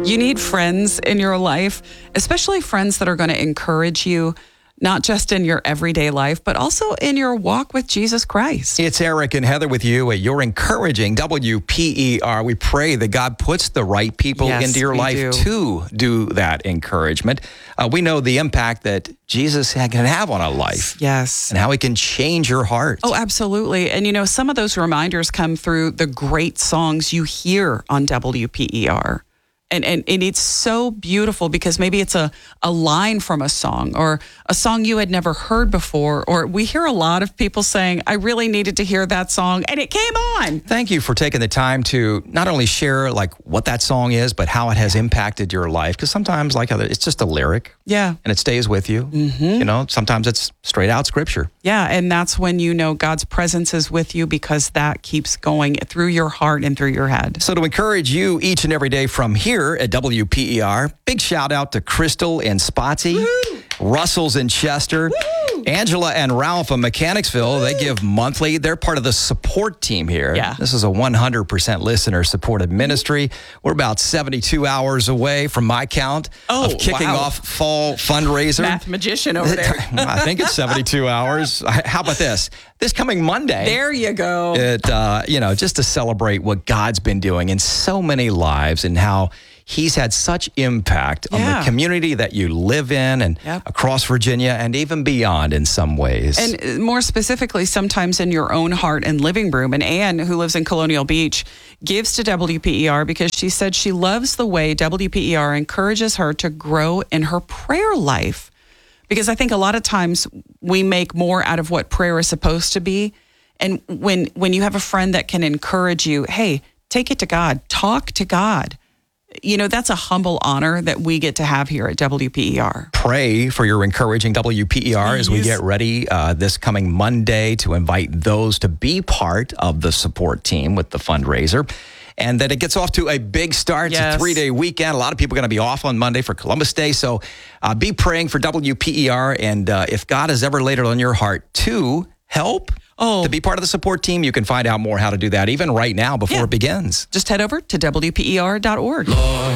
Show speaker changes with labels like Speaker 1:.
Speaker 1: You need friends in your life, especially friends that are going to encourage you, not just in your everyday life, but also in your walk with Jesus Christ.
Speaker 2: It's Eric and Heather with you at Your Encouraging WPER. We pray that God puts the right people into your life to do that encouragement. We know the impact that Jesus can have on a life.
Speaker 1: Yes.
Speaker 2: And how he can change your heart.
Speaker 1: Oh, absolutely. And, you know, some of those reminders come through the great songs you hear on WPER. And it's so beautiful because maybe it's a line from a song or a song you had never heard before. Or we hear a lot of people saying, I really needed to hear that song and it came on.
Speaker 2: Thank you for taking the time to not only share like what that song is, but how it has impacted your life. Because sometimes it's just a lyric.
Speaker 1: Yeah.
Speaker 2: And it stays with you. Mm-hmm. You know, sometimes it's straight out scripture.
Speaker 1: Yeah. And that's when you know God's presence is with you because that keeps going through your heart and through your head.
Speaker 2: So to encourage you each and every day from here at WPER, big shout out to Crystal and Spotsy, Woo-hoo! Russell's in Chester, Woo-hoo! Angela and Ralph of Mechanicsville. Woo-hoo! They give monthly. They're part of the support team here.
Speaker 1: Yeah.
Speaker 2: This is a 100% listener supported ministry. We're about 72 hours away from my count of kicking off fall fundraiser.
Speaker 1: Math magician over there.
Speaker 2: I think it's 72 hours. How about this? This coming Monday.
Speaker 1: There you go.
Speaker 2: Just to celebrate what God's been doing in so many lives and how he's had such impact on the community that you live in and across Virginia and even beyond in some ways.
Speaker 1: And more specifically, sometimes in your own heart and living room. And Anne, who lives in Colonial Beach, gives to WPER because she said she loves the way WPER encourages her to grow in her prayer life. Because I think a lot of times we make more out of what prayer is supposed to be. And when you have a friend that can encourage you, hey, take it to God, talk to God. You know, that's a humble honor that we get to have here at WPER.
Speaker 2: Pray for Your Encouraging WPER as we get ready this coming Monday to invite those to be part of the support team with the fundraiser. And that it gets off to a big start. It's a 3-day weekend. A lot of people are going to be off on Monday for Columbus Day. So be praying for WPER. And if God has ever laid it on your heart to help, to be part of the support team, you can find out more how to do that even right now before it begins.
Speaker 1: Just head over to WPER.org.